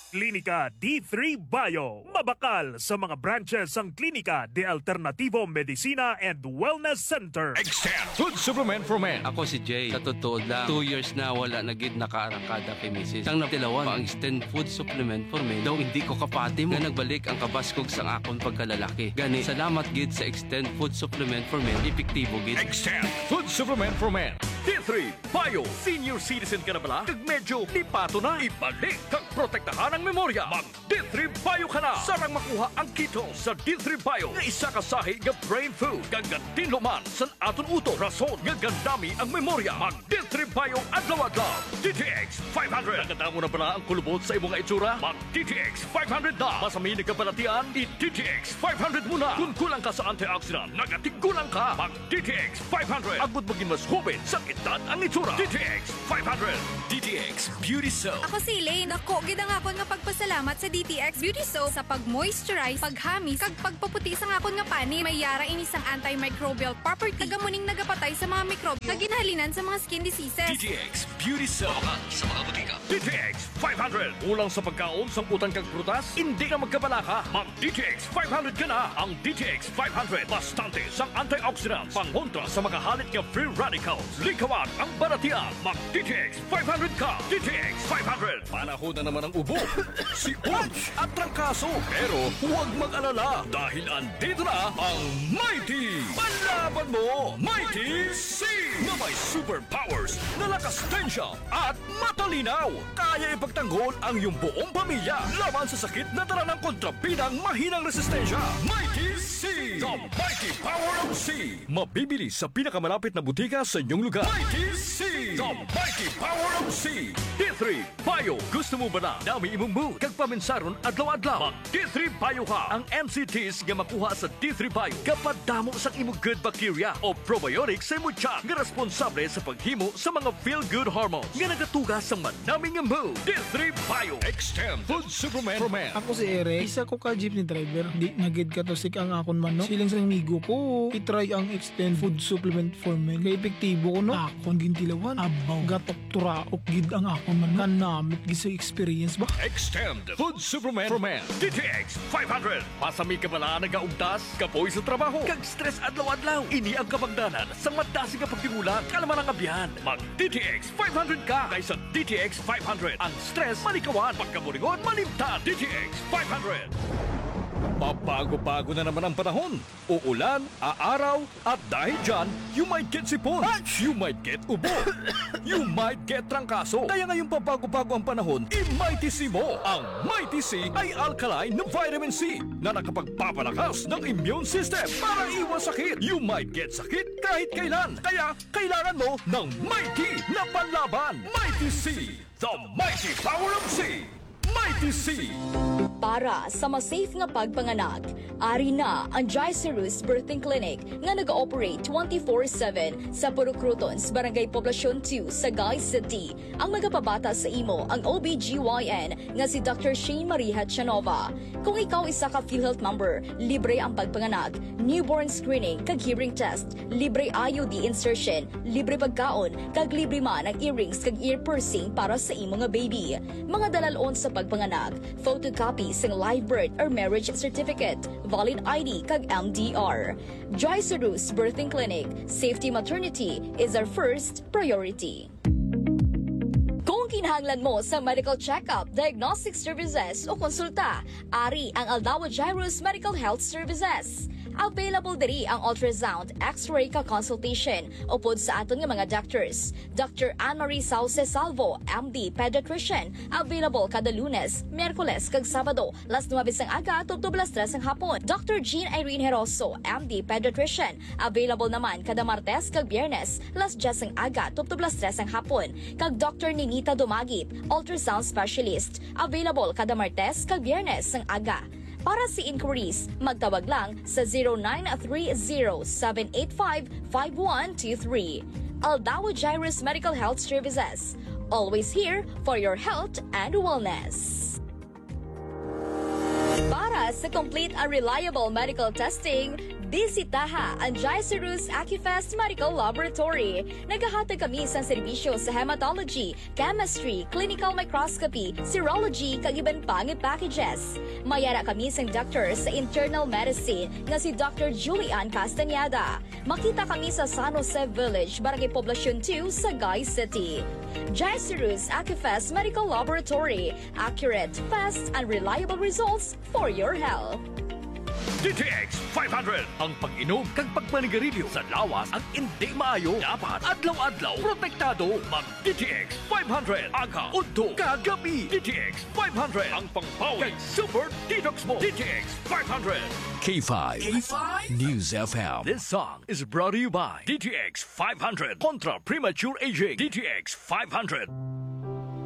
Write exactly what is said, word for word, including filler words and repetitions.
Klinika D three Bio. Mabakal sa mga branches ang Klinika de Alternativo Medicina and Wellness Center. Extend Food Supplement for Men. Ako si Jay. Sa totoo lang, two years na wala na gid nakaarangkada kay Missus Sang natilawan pa ang Extend Food Supplement for Men. Daw hindi ko kapati mo na nagbalik ang kabaskog sang akon pagkalalaki. Gani, salamat gid sa Extend Food Supplement for Men. Epektibo gid. Extend Food Supplement for Men. D three Bio. Senior citizen ka na bala? Kag medyo lipato na. Ibalik kag protektahan ang memorya. Mag D three Bio ka na. Sarang makuha ang keto sa D three Bio. Nga isa ka sahi nga brain food. Gagantin luman san aton uto. Rason nga gandami ang memorya. Mag D three Bio adlaw-adlaw. D T X five hundred. Nagkatamo na pala ang kulubot sa imong itsura? Mag D T X five hundred na. Masami nagkabalatian, i-D T X five hundred muna. Kung kulang ka sa antioxidant, nagatigulang ka. Mag D T X five hundred. Agud maging mas hubin sa edad ang itsura. D T X five hundred. D T X Beauty Soap. Ako si Elaine. Ako, gid ang akon nga pagpasalamat sa D T X Beauty Soap sa pag-moisturize, paghamis, kag pagpaputi sa akon nga pani. May yara inis ang antimicrobial property. Tagamuning nagapatay sa mga mikrobyo. Kaginhalinan sa mga skin diseases. D T X Beauty Soap. Sa mga butika. D T X five hundred. Ulang sa pagkaon, samputan kag prutas, hindi ka magkabalaka. Mag D T X five hundred ka na. Ang D T X five hundred. Bastante sang antioxidants. Pangontra sa mga halit nga free radicals. Likawan ang baratian. Mag D T X five hundred ka. D T X five hundred. Panahon na naman ang ubo, sipon at trangkaso. Pero huwag mag-alala dahil andito na ang Mighty. Panlaban mo, Mighty C! Na may superpowers na lakas tensya at matalinaw. Kaya ipagtanggol ang iyong buong pamilya laban sa sakit na dala ng kontrabidang mahinang resistensya. Mighty C! The Mighty Power of C! Mabibili sa pinakamalapit na butika sa inyong lugar. Mighty C! The Mighty Power of C! D three Bio. Gusto mo ba na dami imong mood kag paminsaron adlaw-adlaw? Mag D three Bio ka. Ang N C Ts nga makuha sa D three Bio kapag damo sa imong good bacteria o probiotics sa imong tiyan nga responsable sa paghimo sa mga feel-good hormones nga nagatuga sa manaming nga mood. D three Bio. Extend Food Supplement for Men. Ako si Eric, isa ko ka jeepney driver. Di nagid ka to sik ang akon man, no? Siling sa migo ko, itry ang Extend Food Supplement for Men. Kaya epektibo ko, no? Akon gintilawan, abaw, gatok turaok gid ang akon man. Kanamit gid sa experience ba? Extend Food Supplement for Men. D T X five hundred. Pasami ka bala nagaugdas, kapoy sa trabaho, kag stress adlaw-adlaw. Ini ang kabagdanan sa madasi nga pagtimulan, kalaman ang abyan. Mag D T X five hundred ka kaysa D T X five hundred. Ang stress malikawan, pagkaburingon malimtan. D T X five hundred. Pabago-bago na naman ang panahon. Uulan, aaraw, at dahil dyan, you might get sipon, you might get ubo, you might get trangkaso. Kaya ngayong pabago-bago ang panahon, i-Mighty C mo. Ang Mighty C ay alkaline na vitamin C na nakapagpapalakas ng immune system para iwas sakit. You might get sakit kahit kailan. Kaya kailangan mo ng Mighty na panlaban. Mighty C, the mighty power of C. Mighty C. Para sa mas safe nga pagpanganak, ari na ang Jaicerus Birthing Clinic nga nag-ooperate twenty-four seven sa Purucrutons, Barangay Poblacion two, Sagay City. Ang magapabata sa imo ang O B G Y N nga si Doctor Shane Marie Hatchanova. Kung ikaw isa ka PhilHealth member, libre ang pagpanganak, newborn screening kag hearing test, libre I U D insertion, libre pagkaon, kag libre man ang earrings kag ear piercing para sa imo nga baby. Mga dalalon sa pagpanganak, photocopy ng live birth or marriage certificate, valid I D kag M D R. Jaicerus Birthing Clinic, safety maternity is our first priority. Kung kinahanglan mo sa medical check-up, diagnostic services o konsulta, ari ang Aldao Jairus Medical Health Services. Available diri ang ultrasound, x-ray ka consultation upod sa aton nga mga doctors. Doctor Anne-Marie Sauce Salvo, M D Pediatrician, available kada Lunes, Miyerkules kag Sabado, las nuwebe sang aga tubto las tres ang hapon. Doctor Jean Irene Heroso, M D Pediatrician, available naman kada Martes kag Biyernes, las diyes ang aga tubto las tres ang hapon. Kag Doctor Ninita Dumagip, ultrasound specialist, available kada Martes kag Biyernes ang aga. Para sa inquiries, magtawag lang sa zero nine three zero, seven eight five, five one two three. Aldao Jairus Medical Health Services. Always here for your health and wellness. Para sa complete and reliable medical testing, Bisitaha ang Jaicerus Acufest Medical Laboratory. Naghahatag kami sa serbisyo sa hematology, chemistry, clinical microscopy, serology, kag iban pang packages. Mayara kami sa doctor sa internal medicine nga si Doctor Julian Castañeda. Makita kami sa San Jose Village, Barangay Poblacion two, Sagay City. Jaicerus Acufest Medical Laboratory. Accurate, fast, and reliable results for your health. D T X five hundred. Ang pag-inom kag pagmanigarilyo sa lawas ang hindi maayo. Dapat adlaw-adlaw protektado. Mag D T X five hundred. Aga, udto, kagabi. D T X five hundred. Ang pangpawi kag super detox mo. D T X five hundred. K five. K five? News F M. This song is brought to you by D T X five hundred. Contra Premature Aging. D T X five hundred.